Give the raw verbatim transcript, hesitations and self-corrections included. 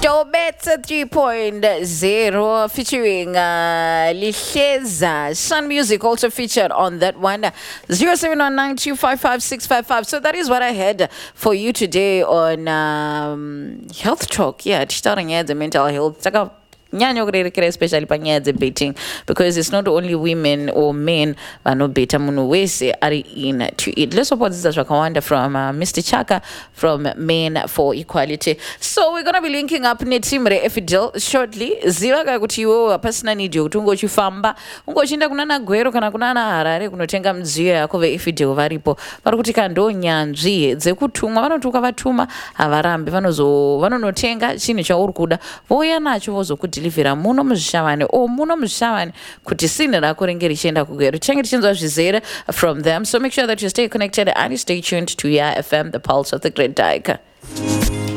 Dobetsa three point zero featuring uh, Lihleza. Sun Music also featured on that one. zero seven one nine two five five six five five. So that is what I had for you today on um, Health Talk. Yeah, starting at the mental health. Especially debating, because it's not only women or men but no beta munhu wese ari in to it. Let's support this Rakawanda from uh, Mister Chaka from Men for Equality. So we're gonna be linking up netimre Efidel shortly. Ziva kuti iwo pasina need yo tungo chifamba ungochinda kunana gwero kana kunana Harare kunotenga mdziyo yako ve Efidel varipo vari kuti kando nyanzvi dzekutumwa vanotuka vatuma havarambi vanozo vanonotenga chinhu chauri kuda voya nacho vozokuti livira muno muzvishavane o muno muzvishavane kuti sine rako ringe richienda kugero tichange tichinzwa zvizere from them. So make sure that you stay connected and you stay tuned to Y A F M, the pulse of the Great Dyke.